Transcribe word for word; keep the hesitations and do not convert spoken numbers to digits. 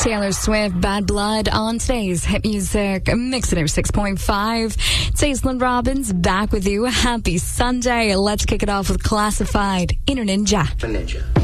Taylor Swift, Bad Blood on today's Hit Music Mix it six point five. Today's Lynn Robbins back with you. Happy Sunday. Let's kick it off with Classified Inner Ninja. Ninja.